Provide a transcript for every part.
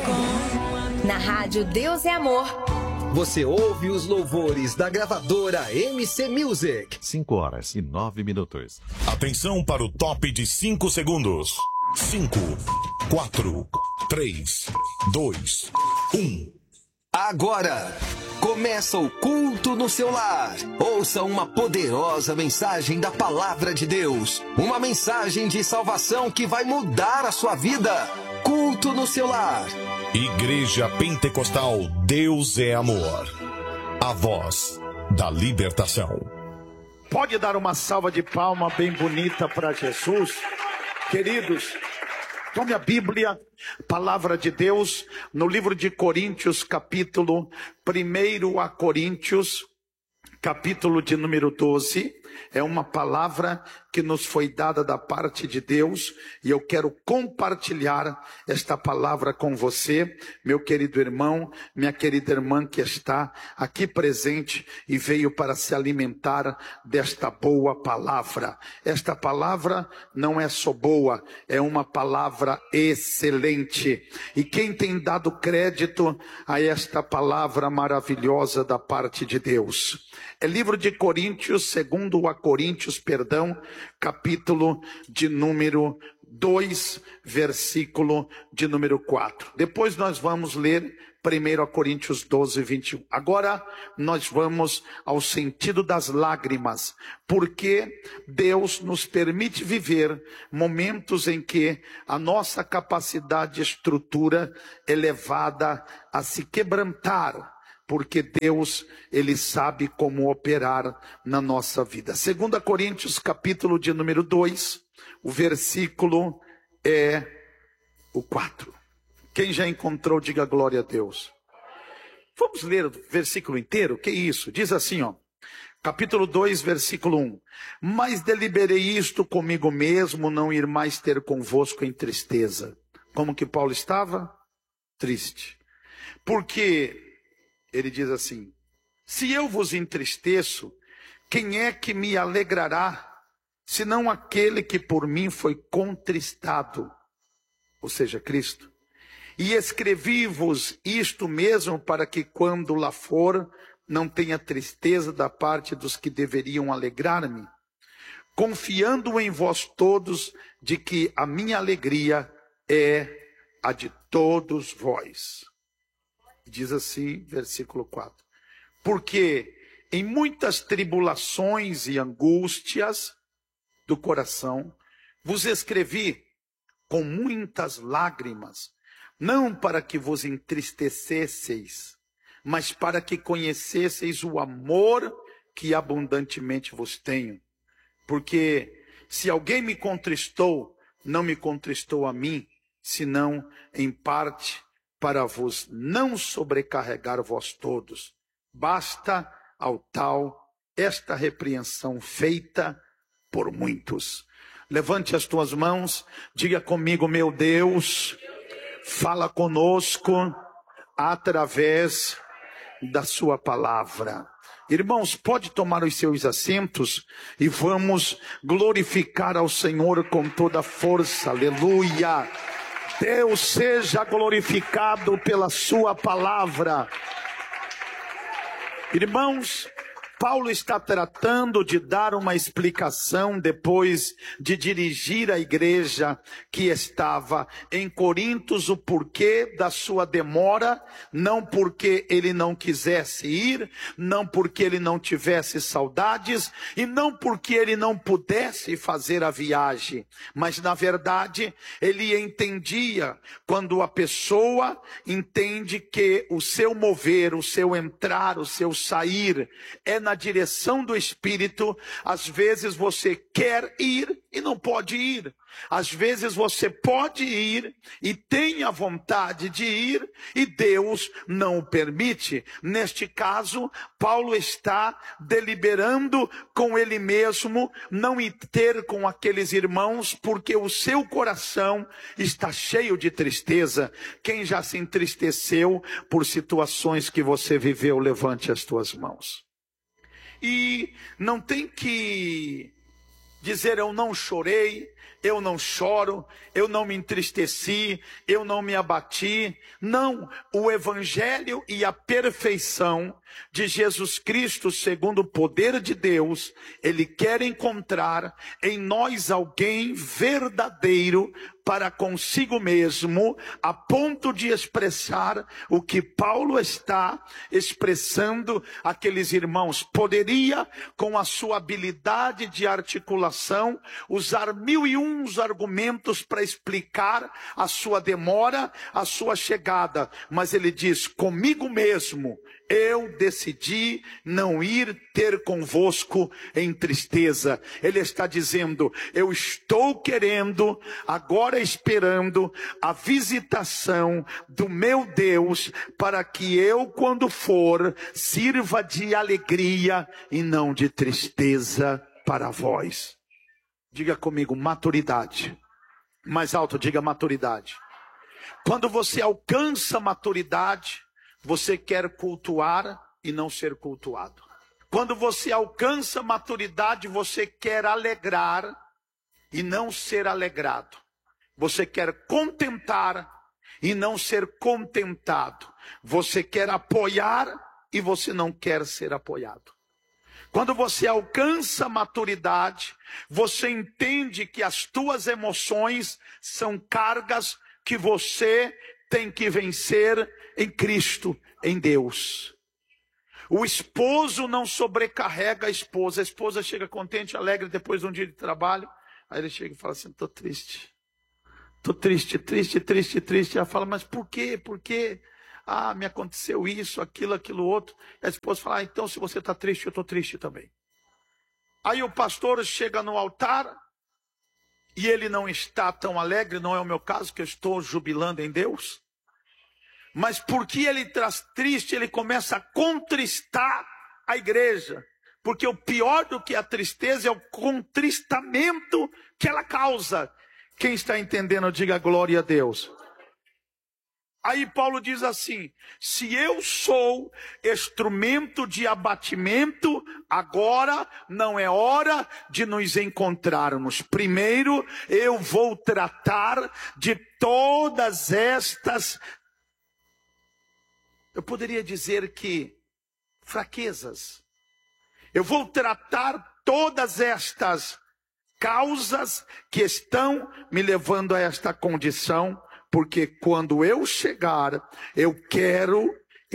Na rádio Deus é Amor. Você ouve os louvores da gravadora MC Music. 5h09. Atenção para o top de 5 segundos. 5, 4, 3, 2, 1. Agora, começa o culto no seu lar. Ouça uma poderosa mensagem da Palavra de Deus. Uma mensagem de salvação que vai mudar a sua vida. Culto no seu lar. Igreja Pentecostal Deus é Amor. A voz da libertação. Pode dar uma salva de palma bem bonita para Jesus? Queridos, tome a Bíblia, Palavra de Deus, no livro de Coríntios, capítulo 1 a Coríntios, capítulo de número 12. É uma palavra que nos foi dada da parte de Deus e eu quero compartilhar esta palavra com você, meu querido irmão, minha querida irmã que está aqui presente e veio para se alimentar desta boa palavra. Esta palavra não é só boa, é uma palavra excelente. E quem tem dado crédito a esta palavra maravilhosa da parte de Deus? É livro de Coríntios, segundo a Coríntios, capítulo de número 2, versículo de número 4. Depois nós vamos ler 1 Coríntios 12, 21. Agora nós vamos ao sentido das lágrimas, porque Deus nos permite viver momentos em que a nossa capacidade de estrutura é levada a se quebrantar, porque Deus, Ele sabe como operar na nossa vida. 2 Coríntios, capítulo de número 2, o versículo é o 4. Quem já encontrou, diga glória a Deus. Vamos ler o versículo inteiro? Que isso? Diz assim, ó. Capítulo 2, versículo 1. Mas deliberei isto comigo mesmo, não ir mais ter convosco em tristeza. Como que Paulo estava? Triste. Porque ele diz assim: se eu vos entristeço, quem é que me alegrará, senão aquele que por mim foi contristado, ou seja, Cristo. E escrevi-vos isto mesmo para que quando lá for, não tenha tristeza da parte dos que deveriam alegrar-me, confiando em vós todos de que a minha alegria é a de todos vós. Diz assim, versículo 4. Porque em muitas tribulações e angústias do coração vos escrevi com muitas lágrimas, não para que vos entristecesseis, mas para que conhecesseis o amor que abundantemente vos tenho. Porque se alguém me contristou, não me contristou a mim, senão em parte para vos não sobrecarregar vós todos. Basta ao tal esta repreensão feita por muitos. Levante as tuas mãos, diga comigo: meu Deus, fala conosco através da sua palavra. Irmãos, pode tomar os seus assentos e vamos glorificar ao Senhor com toda a força. Aleluia! Deus seja glorificado pela sua palavra. Irmãos, Paulo está tratando de dar uma explicação depois de dirigir a igreja que estava em Corintos, o porquê da sua demora, não porque ele não quisesse ir, não porque ele não tivesse saudades e não porque ele não pudesse fazer a viagem, mas na verdade ele entendia, quando a pessoa entende que o seu mover, o seu entrar, o seu sair é na direção do Espírito. Às vezes você quer ir e não pode ir. Às vezes você pode ir e tem a vontade de ir e Deus não o permite. Neste caso, Paulo está deliberando com ele mesmo não ir ter com aqueles irmãos, porque o seu coração está cheio de tristeza. Quem já se entristeceu por situações que você viveu, levante as tuas mãos. E não tem que dizer eu não chorei, eu não choro, eu não me entristeci, eu não me abati. Não, o evangelho e a perfeição de Jesus Cristo, segundo o poder de Deus, Ele quer encontrar em nós alguém verdadeiro para consigo mesmo, a ponto de expressar o que Paulo está expressando àqueles irmãos. Poderia, com a sua habilidade de articulação, usar 1001 argumentos para explicar a sua demora, a sua chegada. Mas ele diz, comigo mesmo, eu decidi não ir ter convosco em tristeza. Ele está dizendo, eu estou querendo, agora esperando a visitação do meu Deus, para que eu, quando for, sirva de alegria e não de tristeza para vós. Diga comigo, maturidade. Mais alto, diga maturidade. Quando você alcança maturidade, você quer cultuar e não ser cultuado. Quando você alcança maturidade, você quer alegrar e não ser alegrado. Você quer contentar e não ser contentado. Você quer apoiar e você não quer ser apoiado. Quando você alcança maturidade, você entende que as tuas emoções são cargas que você tem que vencer em Cristo, em Deus. O esposo não sobrecarrega a esposa chega contente, alegre depois de um dia de trabalho. Aí ele chega e fala assim, estou triste. Estou triste. Ela fala, mas por quê? Por quê? Ah, me aconteceu isso, aquilo outro. E a esposa fala, então se você está triste, eu estou triste também. Aí o pastor chega no altar e ele não está tão alegre, não é o meu caso, que eu estou jubilando em Deus. Mas porque ele está triste, ele começa a contristar a igreja. Porque o pior do que a tristeza é o contristamento que ela causa. Quem está entendendo, diga glória a Deus. Aí Paulo diz assim, se eu sou instrumento de abatimento, agora não é hora de nos encontrarmos. Primeiro eu vou tratar de todas estas, eu poderia dizer que fraquezas. Eu vou tratar todas estas causas que estão me levando a esta condição, porque quando eu chegar, eu quero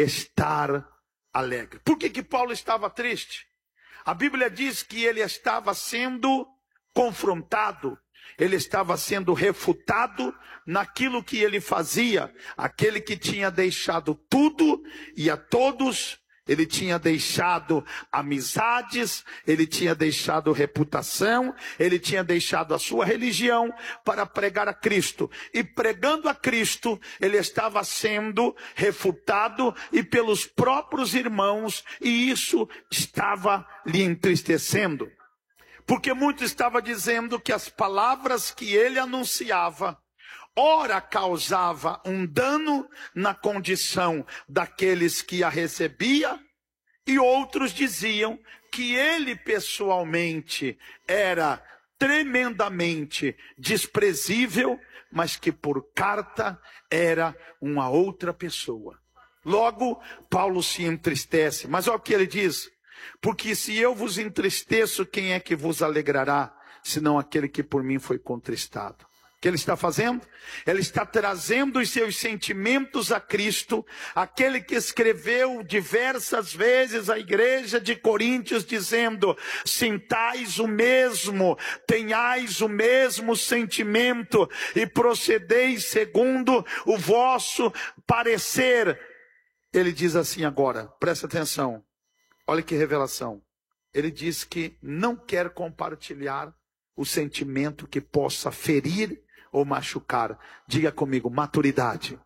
estar alegre. Por que Paulo estava triste? A Bíblia diz que ele estava sendo confrontado, ele estava sendo refutado naquilo que ele fazia. Aquele que tinha deixado tudo e a todos, ele tinha deixado amizades, ele tinha deixado reputação, ele tinha deixado a sua religião para pregar a Cristo. E pregando a Cristo, ele estava sendo refutado e pelos próprios irmãos, e isso estava lhe entristecendo. Porque muito estava dizendo que as palavras que ele anunciava, ora causava um dano na condição daqueles que a recebia, e outros diziam que ele pessoalmente era tremendamente desprezível, mas que por carta era uma outra pessoa. Logo, Paulo se entristece, mas olha o que ele diz, porque se eu vos entristeço, quem é que vos alegrará, senão aquele que por mim foi contristado? O que ele está fazendo? Ele está trazendo os seus sentimentos a Cristo, aquele que escreveu diversas vezes à igreja de Coríntios, dizendo, sintais o mesmo, tenhais o mesmo sentimento e procedeis segundo o vosso parecer. Ele diz assim agora, presta atenção, olha que revelação. Ele diz que não quer compartilhar o sentimento que possa ferir ou machucar. Diga comigo, maturidade.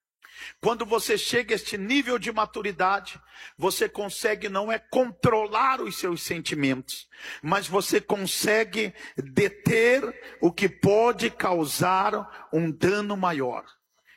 Quando você chega a este nível de maturidade, você consegue não é controlar os seus sentimentos, mas você consegue deter o que pode causar um dano maior.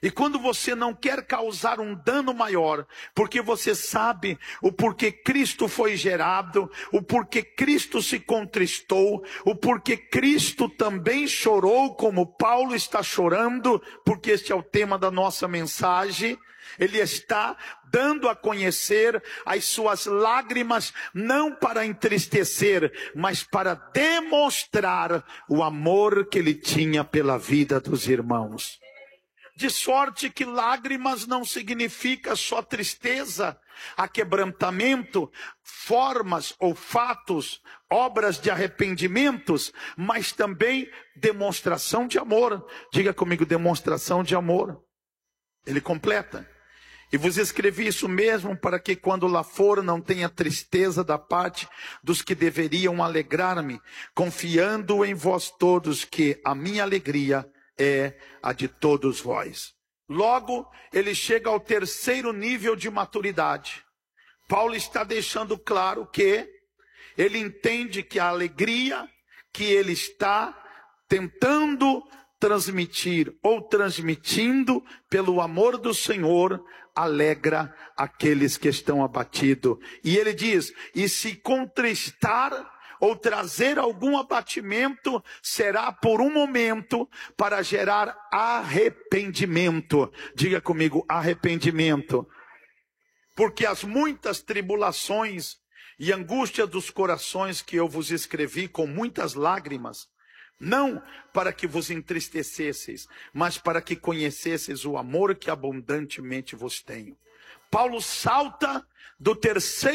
E quando você não quer causar um dano maior, porque você sabe o porquê Cristo foi gerado, o porquê Cristo se contristou, o porquê Cristo também chorou como Paulo está chorando, porque este é o tema da nossa mensagem. Ele está dando a conhecer as suas lágrimas, não para entristecer, mas para demonstrar o amor que ele tinha pela vida dos irmãos. De sorte que lágrimas não significa só tristeza, aquebrantamento, formas ou fatos, obras de arrependimentos, mas também demonstração de amor. Diga comigo, demonstração de amor. Ele completa. E vos escrevi isso mesmo para que quando lá for não tenha tristeza da parte dos que deveriam alegrar-me, confiando em vós todos que a minha alegria é a de todos vós. Logo, ele chega ao terceiro nível de maturidade. Paulo está deixando claro que ele entende que a alegria que ele está tentando transmitir ou transmitindo pelo amor do Senhor alegra aqueles que estão abatidos. E ele diz, e se contristar ou trazer algum abatimento, será por um momento para gerar arrependimento. Diga comigo, arrependimento. Porque as muitas tribulações e angústias dos corações que eu vos escrevi com muitas lágrimas, não para que vos entristecesseis, mas para que conhecesseis o amor que abundantemente vos tenho. Paulo salta do terceiro